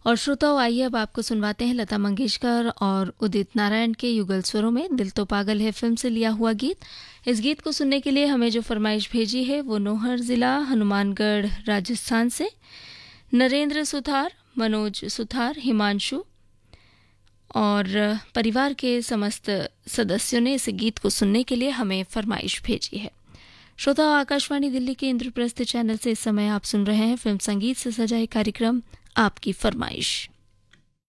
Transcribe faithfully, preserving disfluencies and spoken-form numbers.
और श्रोताओं, आइए अब आपको सुनवाते हैं लता मंगेशकर और उदित नारायण के युगल स्वरों में दिल तो पागल है फिल्म से लिया हुआ गीत। इस गीत को सुनने के लिए हमें जो फरमाइश भेजी है वो नौहर ज़िला हनुमानगढ़ राजस्थान से नरेंद्र सुथार, मनोज सुथार, हिमांशु और परिवार के समस्त सदस्यों ने इस गीत को सुनने के लिए हमें फरमाइश भेजी है। श्रोताओं, आकाशवाणी दिल्ली के इंद्रप्रस्थ चैनल से इस समय आप सुन रहे हैं फिल्म संगीत से सजा एक कार्यक्रम आपकी फरमाइश।